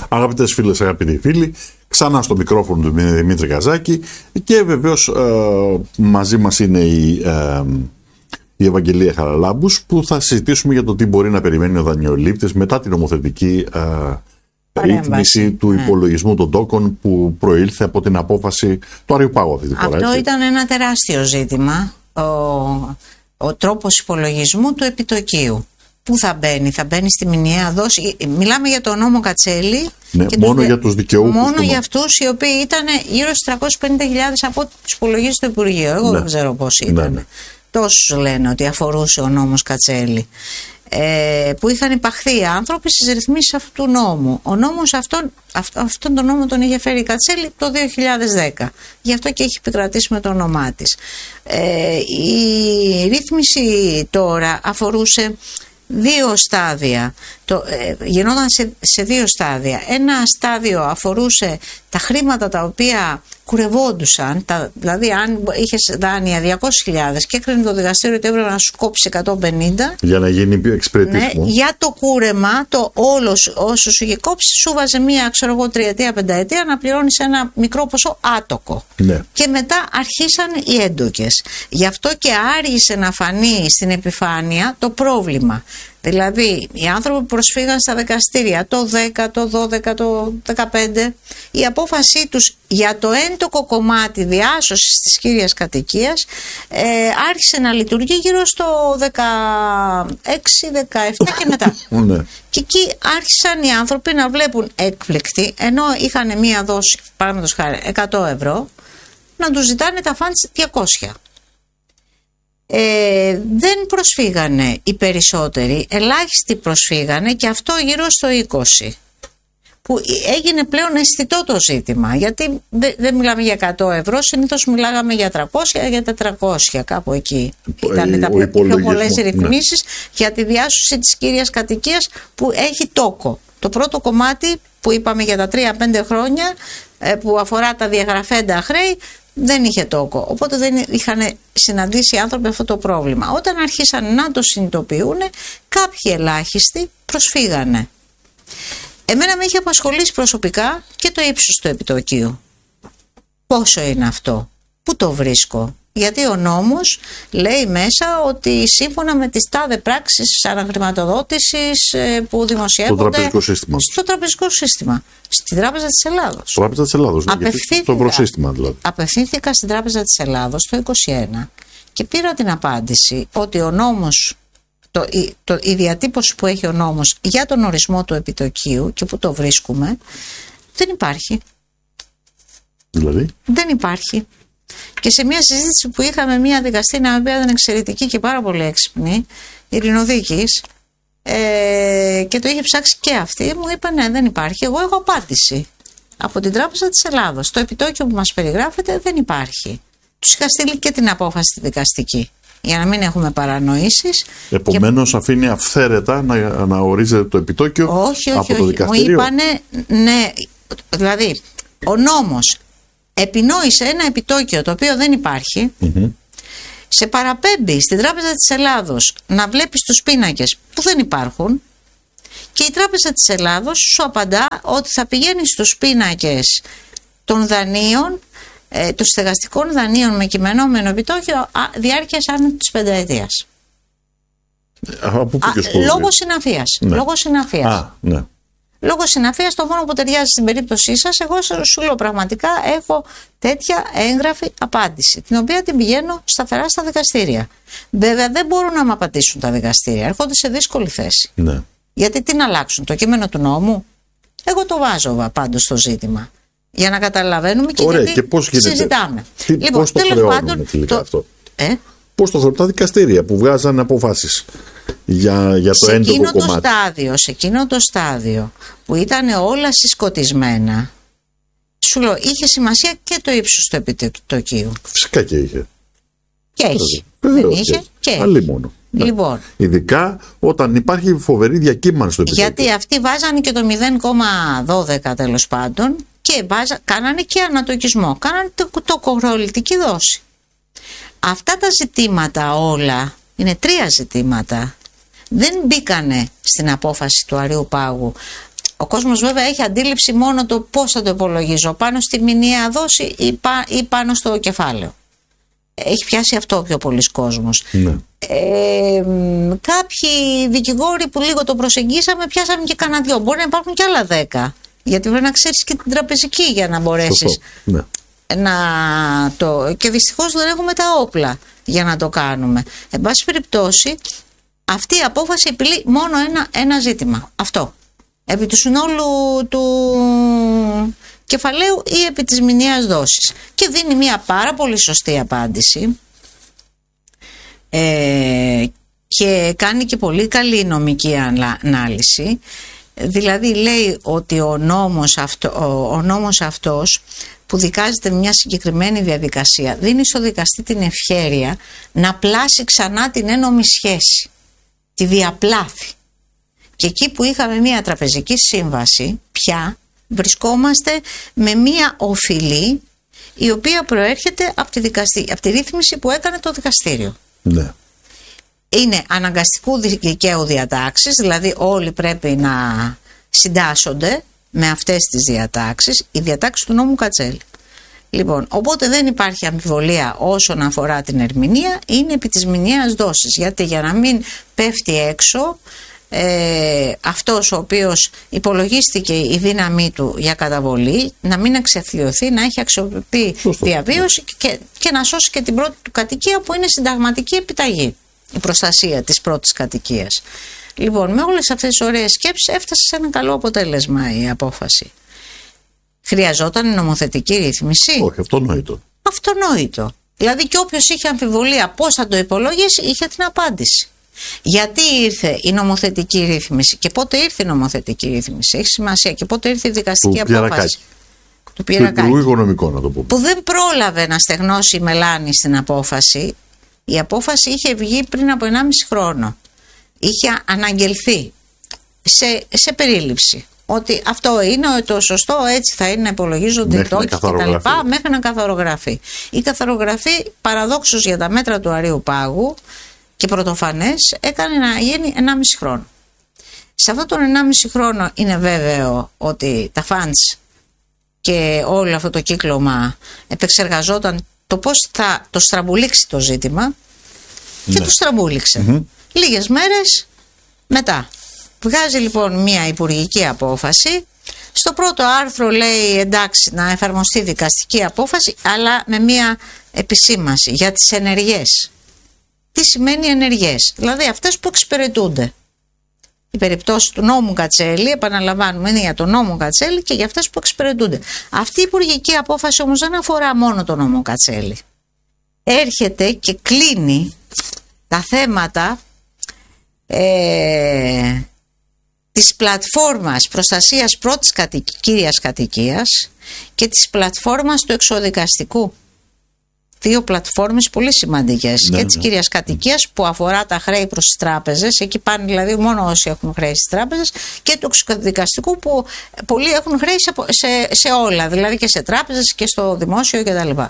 Αγαπητές φίλες, αγαπητοί φίλοι, ξανά στο μικρόφωνο του Δημήτρη Καζάκη και βεβαίως μαζί μας είναι η Ευαγγελία Χαραλάμπους, που θα συζητήσουμε για το τι μπορεί να περιμένει ο δανειολήπτης μετά την νομοθετική ρύθμιση του υπολογισμού των τόκων που προήλθε από την απόφαση του Αριοπάγου αυτή τη φορά. Αυτό ήταν ένα τεράστιο ζήτημα, ο τρόπος υπολογισμού του επιτοκίου. Πού θα μπαίνει στη μηνιαία δόση? Μιλάμε για τον νόμο Κατσέλη. Ναι, και μόνο για τους δικαιούχους. Μόνο για αυτούς οι οποίοι ήταν γύρω στους 350.000 από ό,τι τους υπολογίζει το Υπουργείο. Εγώ δεν ξέρω πώς ήταν. Ναι. Τόσους λένε ότι αφορούσε ο νόμος Κατσέλη. Που είχαν υπαχθεί άνθρωποι στις ρυθμίσεις αυτού του νόμου. Ο νόμος αυτόν τον νόμο τον είχε φέρει η Κατσέλη το 2010. Γι' αυτό και έχει επικρατήσει με το όνομά της. Η ρύθμιση τώρα αφορούσε δύο στάδια. Γινόταν σε δύο στάδια. Ένα στάδιο αφορούσε τα χρήματα τα οποία κουρευόντουσαν, δηλαδή αν είχες δάνεια 200.000 και έκρινε το δικαστήριο ότι έπρεπε να σου κόψει 150 για να γίνει εξυπηρετήσιμο. Ναι, για το κούρεμα, το όλος όσο σου είχε κόψει, σου βάζε μία, ξέρω εγώ, 3-5 να πληρώνεις ένα μικρό ποσό άτοκο. Ναι. Και μετά αρχίσαν οι έντοκες. Γι' αυτό και άργησε να φανεί στην επιφάνεια το πρόβλημα. Δηλαδή, οι άνθρωποι που προσφύγαν στα δικαστήρια το 10, το 12, το 15, η απόφασή τους για το έντοκο κομμάτι διάσωσης της κύριας κατοικίας άρχισε να λειτουργεί γύρω στο 16, 17 και μετά. Ναι. Και εκεί άρχισαν οι άνθρωποι να βλέπουν έκπληκτοι, ενώ είχαν μία δόση, παραδείγματος χάρη, 100 ευρώ, να τους ζητάνε τα φαντς 200. Δεν προσφύγανε οι περισσότεροι, ελάχιστοι προσφύγανε, και αυτό γύρω στο 20, που έγινε πλέον αισθητό το ζήτημα, γιατί δεν μιλάμε για 100 ευρώ, συνήθως μιλάγαμε για 300, για 400, κάπου εκεί ήταν τα πιο πολλές ρυθμίσεις, ναι, για τη διάσωση της κύριας κατοικίας που έχει τόκο. Το πρώτο κομμάτι που είπαμε για τα 3-5 χρόνια που αφορά τα διαγραφέντα χρέη δεν είχε τόκο, οπότε δεν είχαν συναντήσει οι άνθρωποι αυτό το πρόβλημα. Όταν άρχισαν να το συνειδητοποιούν, κάποιοι ελάχιστοι προσφύγανε. Εμένα με είχε απασχολήσει προσωπικά και το ύψος του επιτοκίου. Πόσο είναι αυτό, πού το βρίσκω? Γιατί ο νόμος λέει μέσα ότι σύμφωνα με τις τάδε πράξεις αναχρηματοδότησης που δημοσιεύονται στο τραπεζικό σύστημα. Στην Τράπεζα της Ελλάδος. Τράπεζα της Ελλάδος, ναι, το ευρωσύστημα δηλαδή. Απευθύνθηκα στην Τράπεζα της Ελλάδος το 2021 και πήρα την απάντηση ότι ο νόμος, η διατύπωση που έχει ο νόμος για τον ορισμό του επιτοκίου και που το βρίσκουμε, δεν υπάρχει. Δηλαδή? Δεν υπάρχει. Και σε μια συζήτηση που είχαμε μια δικαστήνα, η οποία ήταν εξαιρετική και πάρα πολύ έξυπνη, ειρηνοδίκης, και το είχε ψάξει και αυτή, μου είπα ναι, δεν υπάρχει. Εγώ έχω απάντηση από την Τράπεζα της Ελλάδος. Το επιτόκιο που μας περιγράφεται δεν υπάρχει. Τους είχα στείλει και την απόφαση τη δικαστική, για να μην έχουμε παρανοήσεις. Επομένως, αφήνει αυθαίρετα να ορίζεται το επιτόκιο από το δικαστήριο. Μου είπανε ναι, δηλαδή ο νόμος επινόησε ένα επιτόκιο το οποίο δεν υπάρχει, σε παραπέμπει στην Τράπεζα της Ελλάδος να βλέπεις τους πίνακες που δεν υπάρχουν, και η Τράπεζα της Ελλάδος σου απαντά ότι θα πηγαίνει στους πίνακες των δανείων, των στεγαστικών δανείων με κειμενόμενο επιτόκιο διάρκειας άνω της 5 ετίας. Λόγω συναφίας. Ναι. Λόγω συναφίας. Ναι. Λόγω συναφίας, το μόνο που ταιριάζει στην περίπτωσή σας, εγώ σου λέω πραγματικά έχω τέτοια έγγραφη απάντηση, την οποία την πηγαίνω σταθερά στα δικαστήρια. Βέβαια δεν μπορούν να μου απαντήσουν τα δικαστήρια, έρχονται σε δύσκολη θέση. Ναι. Γιατί τι να αλλάξουν, το κείμενο του νόμου? Εγώ το βάζω πάντως στο ζήτημα, για να καταλαβαίνουμε και γιατί και πώς συζητάμε. Λοιπόν, πώς το χρεώνουμε τελικά αυτό? Πώς το χρεώνουν τα δικαστήρια που βγάζαν αποφάσεις για το έντοκο κομμάτι? Σε εκείνο το στάδιο που ήταν όλα συσκοτισμένα, σου λέω, είχε σημασία και το ύψος του επιτοκίου. Φυσικά και είχε. Και έχει. Δεν είχε και έχει. Αλλή μόνο. Λοιπόν, ειδικά όταν υπάρχει φοβερή διακύμανση στο επιτόκιο. Γιατί αυτοί βάζανε και το 0,12 τέλος πάντων και κάνανε και ανατοκισμό. Κάνανε τοκοχρεωλητική δόση. Αυτά τα ζητήματα όλα είναι 3 ζητήματα. Δεν μπήκανε στην απόφαση του Αριοπάγου Ο κόσμος βέβαια έχει αντίληψη μόνο το πώς θα το υπολογίζω, πάνω στη μηνιαία δόση ή πάνω στο κεφάλαιο. Έχει πιάσει αυτό ο πιο πολύς κόσμος. Ναι. Κάποιοι δικηγόροι που λίγο το προσεγγίσαμε, πιάσαμε και κανένα δυο. Μπορεί να υπάρχουν και άλλα 10. Γιατί πρέπει να ξέρεις και την τραπεζική για να μπορέσεις να το. Και δυστυχώς δεν έχουμε τα όπλα για να το κάνουμε. Εν πάση περιπτώσει, αυτή η απόφαση επιλύει μόνο ένα ζήτημα. Αυτό. Επί του συνόλου του κεφαλαίου ή επί της μηνιαίας δόσης. Και δίνει μια πάρα πολύ σωστή απάντηση και κάνει και πολύ καλή νομική ανάλυση. Δηλαδή λέει ότι ο νόμος αυτός που δικάζεται μια συγκεκριμένη διαδικασία δίνει στο δικαστή την ευχέρεια να πλάσει ξανά την ένομη σχέση, τη διαπλάθει. Και εκεί που είχαμε μια τραπεζική σύμβαση, πια βρισκόμαστε με μια οφειλή η οποία προέρχεται από τη ρύθμιση που έκανε το δικαστήριο. Ναι. Είναι αναγκαστικού δικαίου διατάξεις, δηλαδή όλοι πρέπει να συντάσσονται με αυτές τις διατάξεις, οι διατάξεις του νόμου Κατσέλη. Λοιπόν, οπότε δεν υπάρχει αμφιβολία όσον αφορά την ερμηνεία, είναι επί της μηνιαίας δόσης, γιατί για να μην πέφτει έξω αυτός ο οποίος υπολογίστηκε η δύναμή του για καταβολή, να μην εξαθλιωθεί, να έχει αξιοποιητή διαβίωση και να σώσει και την πρώτη του κατοικία που είναι συνταγματική επιταγή, η προστασία της πρώτης κατοικίας. Λοιπόν, με όλες αυτές τις ωραίες σκέψεις έφτασε σε ένα καλό αποτέλεσμα η απόφαση. Χρειαζόταν νομοθετική ρύθμιση? Όχι, αυτονόητο. Αυτονόητο. Δηλαδή και όποιος είχε αμφιβολία πώς θα το υπολόγισει είχε την απάντηση. Γιατί ήρθε η νομοθετική ρύθμιση και πότε ήρθε η νομοθετική ρύθμιση? Έχει σημασία. Και πότε ήρθε η δικαστική απόφαση του Πιερακάκη, οικονομικό, να το πούμε, που δεν πρόλαβε να στεγνώσει η μελάνη στην απόφαση. Η απόφαση είχε βγει πριν από 1,5 χρόνο. Είχε αναγγελθεί σε περίληψη ότι αυτό είναι το σωστό, έτσι θα είναι να υπολογίζονται οι τόκοι κτλ. Μέχρι να καθαρογραφεί. Η καθαρογραφή, παραδόξως για τα μέτρα του Αρείου Πάγου και πρωτοφανές, έκανε να γίνει 1,5 χρόνο. Σε αυτόν τον 1,5 χρόνο είναι βέβαιο ότι τα funds και όλο αυτό το κύκλωμα επεξεργαζόταν το πώς θα το στραμπουλήξει το ζήτημα και το στραμπούληξε. Λίγες μέρες μετά βγάζει λοιπόν μια υπουργική απόφαση. Στο πρώτο άρθρο λέει εντάξει να εφαρμοστεί δικαστική απόφαση, αλλά με μια επισήμανση για τις ενεργές. Τι σημαίνει ενεργές? Δηλαδή αυτές που εξυπηρετούνται. Η περιπτώση του νόμου Κατσέλη, επαναλαμβάνουμε, είναι για τον νόμο Κατσέλη και για αυτές που εξυπηρετούνται. Αυτή η υπουργική απόφαση όμως δεν αφορά μόνο τον νόμο Κατσέλη. Έρχεται και κλείνει τα θέματα της πλατφόρμας προστασίας πρώτης κύριας κατοικίας και της πλατφόρμας του εξοδικαστικού. Δύο πλατφόρμες πολύ σημαντικές, και της κύριας κατοικίας που αφορά τα χρέη προς τις τράπεζες, εκεί πάνε δηλαδή μόνο όσοι έχουν χρέη στις τράπεζες, και του εξοδικαστικού που πολλοί έχουν χρέη σε όλα, δηλαδή και σε τράπεζες και στο δημόσιο κτλ.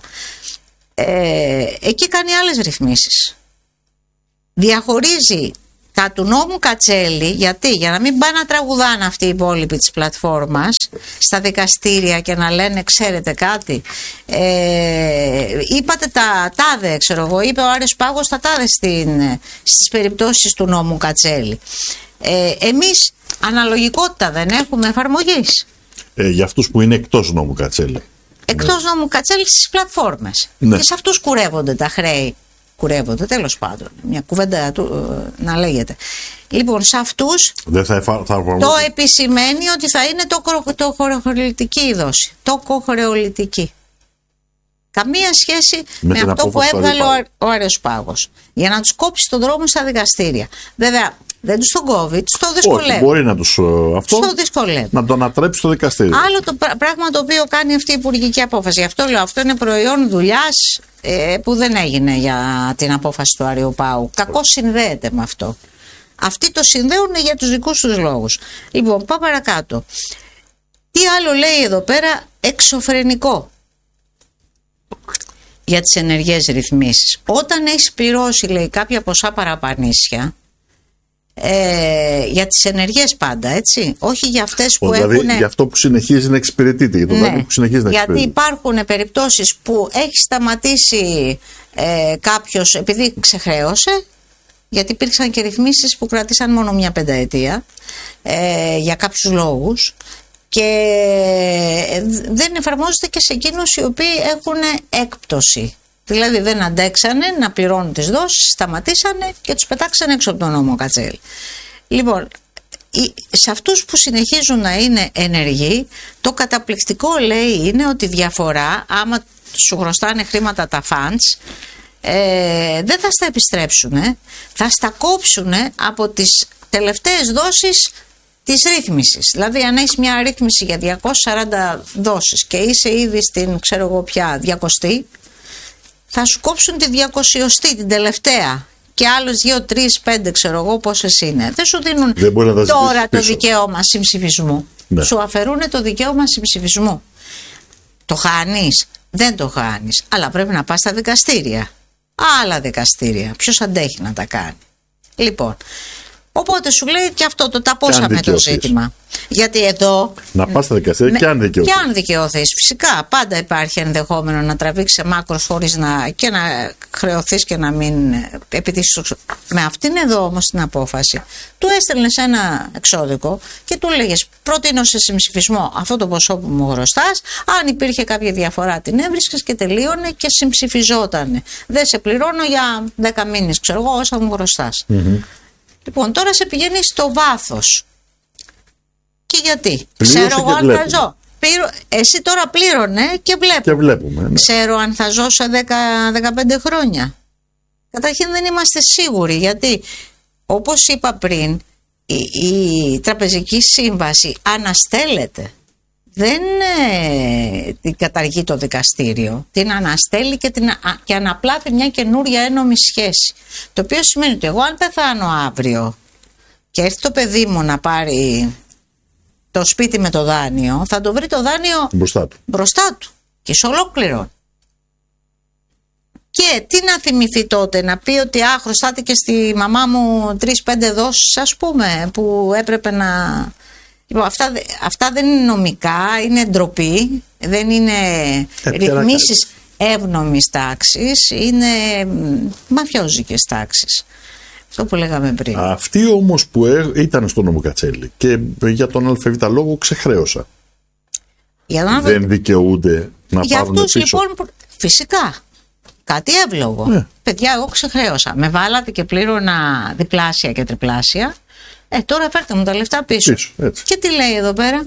Εκεί κάνει άλλες ρυθμίσεις. Διαχωρίζει τα του νόμου Κατσέλη, γιατί? Για να μην πάνε να τραγουδάνε αυτοί οι υπόλοιποι της πλατφόρμας στα δικαστήρια και να λένε ξέρετε κάτι, είπατε τα τάδε, ξέρω εγώ, είπε ο Άρης Πάγος τα τάδε στις περιπτώσεις του νόμου Κατσέλη. Εμείς αναλογικότητα δεν έχουμε εφαρμογής. Για αυτούς που είναι εκτός νόμου Κατσέλη. Εκτός νόμου Κατσέλη στις πλατφόρμες. Και σε αυτούς κουρεύονται τα χρέη. Κουρεύονται, τέλος πάντων. Μια κουβέντα να λέγεται. Λοιπόν, σε αυτούς το επισημαίνει ότι θα είναι το χωρεολιτική η δόση. Το κοχρεολιτική. Καμία σχέση με αυτό που έβγαλε ο Άρης Πάγος. Για να τους κόψει τον δρόμο στα δικαστήρια. Βέβαια, δεν τους τον κόβει, τους το δυσκολεύει. Όχι, μπορεί να τους να το ανατρέψει στο δικαστήριο. Άλλο το πράγμα το οποίο κάνει αυτή η υπουργική απόφαση. Αυτό λέω, αυτό είναι προϊόν δουλειάς που δεν έγινε για την απόφαση του Αρείου Πάγου. Κακώς συνδέεται με αυτό. Αυτοί το συνδέουν για τους δικούς τους λόγους. Λοιπόν, πάμε παρακάτω. Τι άλλο λέει εδώ πέρα? Εξωφρενικό για τις ενεργές ρυθμίσεις. Όταν έχεις πληρώσει, λέει, κάποια ποσά παραπανήσια, για τις ενεργές πάντα, έτσι, όχι για αυτές που δηλαδή, έχουν... για αυτό που συνεχίζει να εξυπηρετείται, για το δάνειο που συνεχίζει να εξυπηρετείται. Γιατί υπάρχουν περιπτώσεις που έχει σταματήσει κάποιος επειδή ξεχρέωσε, γιατί υπήρξαν και ρυθμίσεις που κρατήσαν μόνο μια πενταετία για κάποιους λόγους, και δεν εφαρμόζεται και σε εκείνους οι οποίοι έχουν έκπτωση. Δηλαδή δεν αντέξανε να πληρώνουν τις δόσεις, σταματήσανε και τους πετάξανε έξω από τον νόμο Κατσέλη. Λοιπόν, σε αυτούς που συνεχίζουν να είναι ενεργοί, το καταπληκτικό λέει είναι ότι διαφορά, άμα σου χρωστάνε χρήματα τα funds, δεν θα στα επιστρέψουν, θα στα κόψουν από τις τελευταίες δόσεις της ρύθμισης. Δηλαδή αν έχεις μια ρύθμιση για 240 δόσεις και είσαι ήδη στην ξέρω εγώ πια 200η, θα σου κόψουν τη 200η, την τελευταία, και άλλους 2, 3, 5 ξέρω εγώ πόσες είναι. Δεν σου δίνουν τώρα το δικαίωμα συμψηφισμού. Ναι. Σου αφαιρούν το δικαίωμα συμψηφισμού. Το χάνεις? Δεν το χάνεις, αλλά πρέπει να πας στα δικαστήρια. Άλλα δικαστήρια. Ποιος αντέχει να τα κάνει? Λοιπόν, οπότε σου λέει και αυτό το ταπόσαμε το ζήτημα. Γιατί εδώ. Να πας στα δικαστήρια και αν δικαιωθείς. Και αν δικαιωθείς, φυσικά. Πάντα υπάρχει ενδεχόμενο να τραβήξει σε μάκρος χωρίς να χρεωθείς και να μην επιτύχεις. Με αυτήν εδώ όμως την απόφαση, του έστελνες ένα εξώδικο και του λέγες: προτείνω σε συμψηφισμό αυτό το ποσό που μου χρωστάς. Αν υπήρχε κάποια διαφορά, την έβρισκες και τελείωνε και συμψηφιζότανε. Δεν σε πληρώνω για 10 μήνες, ξέρω εγώ, όσα μου χρωστάς. Λοιπόν, τώρα σε πηγαίνει στο βάθος. Και γιατί? Ξέρω εγώ αν θα ζω. Εσύ τώρα πλήρωνε και βλέπουμε. Και βλέπουμε, ναι. Ξέρω αν θα ζω σε 10-15 χρόνια. Καταρχήν δεν είμαστε σίγουροι, γιατί όπως είπα πριν, η τραπεζική σύμβαση αναστέλλεται. Δεν την καταργεί το δικαστήριο. Την αναστέλει και αναπλάθει μια καινούρια ένομη σχέση. Το οποίο σημαίνει ότι εγώ αν πεθάνω αύριο και έρθει το παιδί μου να πάρει το σπίτι με το δάνειο, θα το βρει το δάνειο μπροστά του και σε ολόκληρο. Και τι να θυμηθεί τότε? Να πει ότι χρωστάτε και στη μαμά μου 3-5 δόσεις, ας πούμε, που έπρεπε να... Λοιπόν, αυτά δεν είναι νομικά, είναι ντροπή, δεν είναι ρυθμίσεις εύνομης τάξης, είναι μαφιόζικες τάξεις. Αυτό που λέγαμε πριν. Αυτοί όμως που ήταν στο νόμο Κατσέλη και για τον ΑΒ λόγο ξεχρέωσα, δεν δικαιούνται να πάρουν πίσω? Λοιπόν, φυσικά. Κάτι εύλογο. Ναι. Παιδιά, εγώ ξεχρέωσα. Με βάλατε και πλήρωνα διπλάσια και τριπλάσια. Τώρα φέρτε μου τα λεφτά πίσω. Και τι λέει εδώ πέρα?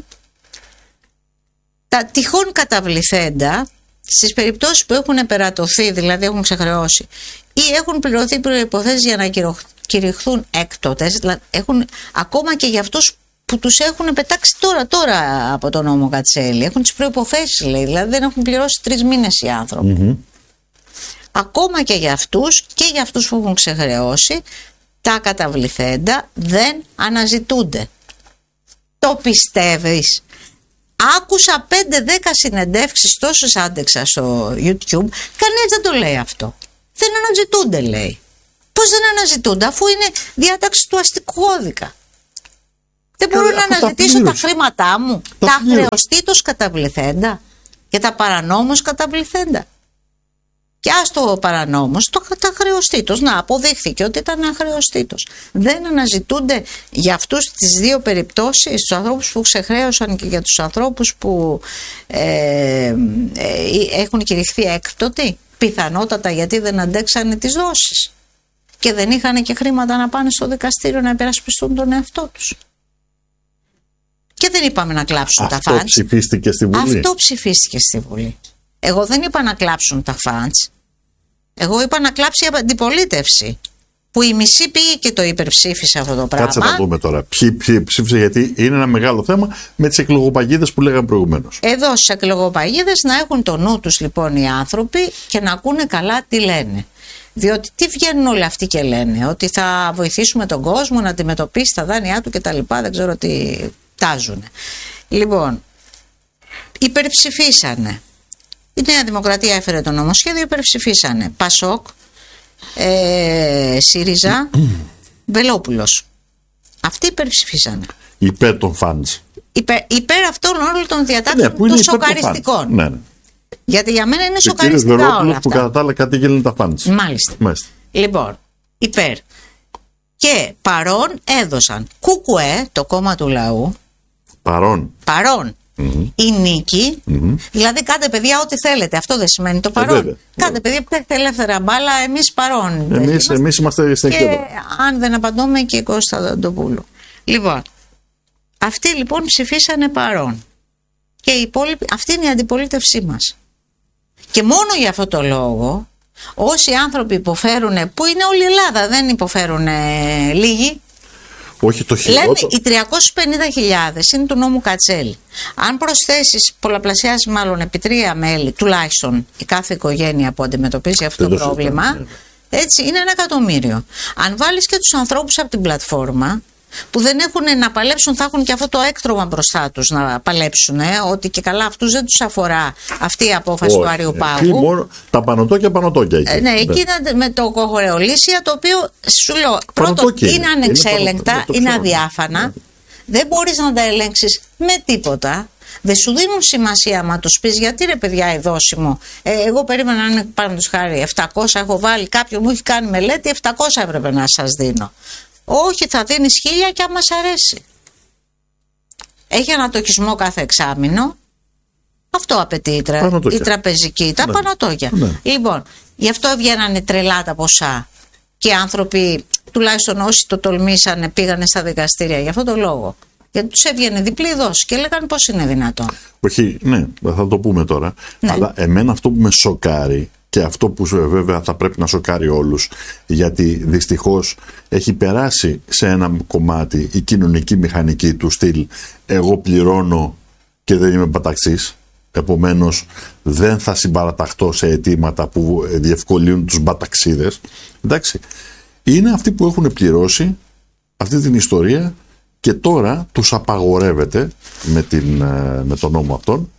Τα τυχόν καταβληθέντα, στις περιπτώσεις που έχουν περατωθεί, δηλαδή έχουν ξεχρεώσει ή έχουν πληρωθεί προϋποθέσεις για να κηρυχθούν έκτοτες, δηλαδή ακόμα και για αυτούς που τους έχουν πετάξει τώρα από τον νόμο Κατσέλη, έχουν τις προϋποθέσεις, λέει, δηλαδή δεν έχουν πληρώσει 3 μήνες οι άνθρωποι. Ακόμα και για αυτούς που έχουν ξεχρεώσει, τα καταβληθέντα δεν αναζητούνται. Το πιστεύεις? Άκουσα 5-10 συνεντεύξεις, τόσες άντεξα στο YouTube, κανένας δεν το λέει αυτό. Δεν αναζητούνται, λέει. Πώς δεν αναζητούνται, αφού είναι διάταξη του αστικού κώδικα? Δεν μπορώ να αναζητήσω τα χρήματά μου, τα χρεωστήτως καταβληθέντα και τα παρανόμως καταβληθέντα? Και άστο παρανόμως, τα χρεωστήτως. Να, αποδείχθηκε ότι ήταν αχρεωστήτως. Δεν αναζητούνται για αυτούς τις δύο περιπτώσεις, τους ανθρώπους που ξεχρέωσαν και για τους ανθρώπους που έχουν κηρυχθεί έκπτωτοι, πιθανότατα γιατί δεν αντέξανε τις δόσεις και δεν είχαν και χρήματα να πάνε στο δικαστήριο να υπερασπιστούν τον εαυτό τους. Και δεν είπαμε να κλάψουν τα φαντς. Αυτό ψηφίστηκε στη Βουλή. Αυτό ψηφίστηκε στη Βουλή. Εγώ δεν είπα να κλάψουν τα φαντς. Εγώ είπα να κλάψει η αντιπολίτευση. Που η μισή πήγε και το υπερψήφισε αυτό το πράγμα. Κάτσε να δούμε τώρα. Ποιοι ψήφισε, γιατί είναι ένα μεγάλο θέμα με τις εκλογοπαγίδες που λέγαμε προηγουμένως. Εδώ στις εκλογοπαγίδες να έχουν το νου τους λοιπόν οι άνθρωποι και να ακούνε καλά τι λένε. Διότι τι βγαίνουν όλοι αυτοί και λένε? Ότι θα βοηθήσουμε τον κόσμο να αντιμετωπίσει τα δάνειά του κτλ. Δεν ξέρω τι τάζουν. Λοιπόν, υπερψηφίσανε. Η Νέα Δημοκρατία έφερε το νομοσχέδιο, υπερψηφίσανε. Πασόκ, ΣΥΡΙΖΑ, Βελόπουλος. Αυτοί υπερψηφίσανε. Υπέρ των fans. Υπέρ αυτών όλων των διατάξεων των σοκαριστικών. Ναι. Γιατί για μένα είναι σοκαριστικά όλα αυτά. Που κατά τα άλλα κατήγγελνε τα fans. Μάλιστα. Λοιπόν, υπέρ. Και παρόν έδωσαν ΚΚΕ, το κόμμα του λαού. Παρόν. Η νίκη. Δηλαδή κάντε παιδιά ό,τι θέλετε. Αυτό δεν σημαίνει το παρόν. Κάντε παιδιά που θέλετε ελεύθερα μπάλα. Εμείς παρόν. Εμείς είμαστε στην και αν δεν απαντούμε και η Κωνσταντοπούλου. Λοιπόν, αυτοί λοιπόν ψηφίσανε παρόν. Και οι υπόλοιποι, αυτή είναι η αντιπολίτευσή μας. Και μόνο για αυτό το λόγο, όσοι άνθρωποι υποφέρουν, που είναι όλη η Ελλάδα, δεν υποφέρουν λίγοι. Όχι το χειρότερο. Λένε οι 350.000 είναι του νόμου Κατσέλη. Αν προσθέσεις, πολλαπλασιάσεις μάλλον επί 3 μέλη, τουλάχιστον η κάθε οικογένεια που αντιμετωπίζει αυτό το πρόβλημα, έτσι είναι 1 εκατομμύριο. Αν βάλεις και τους ανθρώπους από την πλατφόρμα, που δεν έχουν να παλέψουν, θα έχουν και αυτό το έκτρωμα μπροστά τους να παλέψουν, ότι και καλά αυτούς δεν τους αφορά αυτή η απόφαση του Αριού Πάγου. Τα πανωτόκια εκεί. Ναι, εκεί με το κοχωρεολύσια, το οποίο σου λέω, πρώτον είναι ανεξέλεγκτα, είναι αδιάφανα, δεν μπορείς να τα ελέγξεις με τίποτα. Δεν σου δίνουν σημασία άμα τους πεις γιατί ρε παιδιά η δόση μου. Εγώ περίμενα να είναι πάνω τους χάρη 700, έχω βάλει, κάποιον μου έχει κάνει μελέτη, 700 έπρεπε να σας δίνω. Όχι, θα δίνεις 1000 και άμα σ' αρέσει. Έχει ανατοκισμό κάθε εξάμηνο. Αυτό απαιτεί η τραπεζική, τα πανωτόκια. Ναι. Λοιπόν, γι' αυτό βγαίνανε τρελά τα ποσά. Και οι άνθρωποι, τουλάχιστον όσοι το τολμήσανε, πήγανε στα δικαστήρια για αυτό το λόγο. Γιατί τους έβγαινε διπλή δόση και έλεγαν πώς είναι δυνατόν. Όχι, ναι, θα το πούμε τώρα. Ναι. Αλλά εμένα αυτό που με σοκάρει, και αυτό που βέβαια θα πρέπει να σοκάρει όλους, γιατί δυστυχώς έχει περάσει σε ένα κομμάτι η κοινωνική μηχανική του στυλ εγώ πληρώνω και δεν είμαι μπαταξής, επομένως δεν θα συμπαραταχτώ σε αιτήματα που διευκολύνουν τους μπαταξίδες. Εντάξει, είναι αυτοί που έχουν πληρώσει αυτή την ιστορία και τώρα τους απαγορεύεται με τον νόμο αυτόν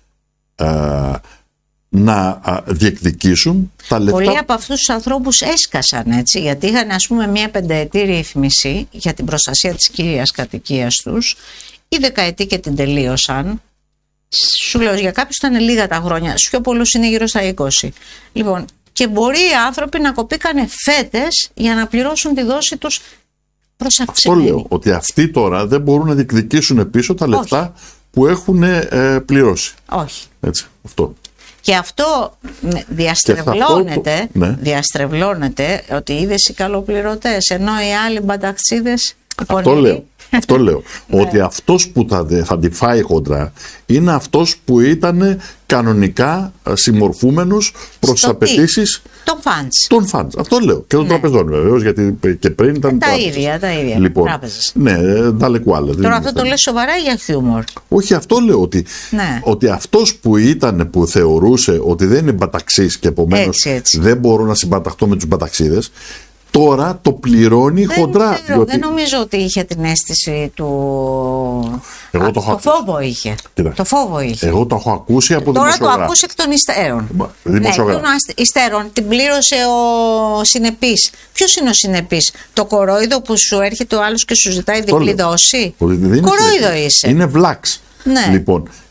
να διεκδικήσουν τα λεφτά. Πολλοί από αυτούς τους ανθρώπους έσκασαν, έτσι, γιατί είχαν ας πούμε μια 5ετή ρύθμιση για την προστασία της κύριας κατοικίας τους, η 10ετή και την τελείωσαν. Σου λέω, για κάποιους ήταν λίγα τα χρόνια, στους πιο πολλούς είναι γύρω στα 20. Λοιπόν, και μπορεί οι άνθρωποι να κοπήκανε φέτες για να πληρώσουν τη δόση τους προς αυξημένη. Αυτό λέω, ότι αυτοί τώρα δεν μπορούν να διεκδικήσουν πίσω τα λεφτά που έχουν πληρώσει. Όχι. Έτσι, αυτό. Και αυτό διαστρεβλώνεται ότι είδες οι καλοπληρωτές, ενώ οι άλλοι μπαταξίδες. Αυτό λέω. Ότι αυτός που θα τη φάει χοντρά είναι αυτός που ήταν κανονικά συμμορφούμενος προς τις απαιτήσεις των funds. Αυτό λέω. Και των τραπεζών βεβαίως, γιατί και πριν ήταν τα ίδια. Λοιπόν, τράπεζες. Ναι, ταλεκουάλα. Τώρα αυτό το λες σοβαρά ή για χιούμορ? Όχι, αυτό λέω. Ότι αυτός που θεωρούσε ότι δεν είναι μπαταξής και επομένως δεν μπορώ να συμπαταχτώ με τους μπαταξίδες, τώρα το πληρώνει χοντρά. Δεν νομίζω ότι είχε την αίσθηση του. Το φόβο είχε. Το φόβο είχε. Εγώ το έχω ακούσει από δημοσιογράφους. Τώρα το ακούσει εκ των υστέρων. Των υστέρων την πλήρωσε ο συνεπής. Ποιος είναι ο συνεπής? Το κορόιδο που σου έρχεται ο άλλος και σου ζητάει διπλή δόση? Κορόιδο είσαι. Είναι βλάξ. Ναι. Λοιπόν,